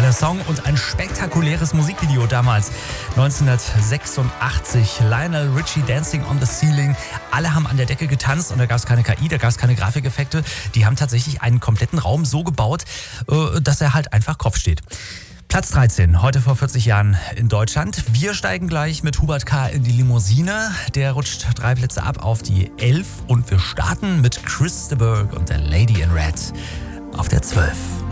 der Song und ein spektakuläres Musikvideo damals, 1986. Lionel Richie Dancing on the Ceiling. Alle haben an der Decke getanzt und da gab es keine KI, da gab es keine Grafikeffekte. Die haben tatsächlich einen kompletten Raum so gebaut, dass er halt einfach Kopf steht. Platz 13, heute vor 40 Jahren in Deutschland. Wir steigen gleich mit Hubert K. in die Limousine. Der rutscht 3 Plätze ab auf die 11 und wir starten mit Chris de Burgh und der Lady in Red auf der 12.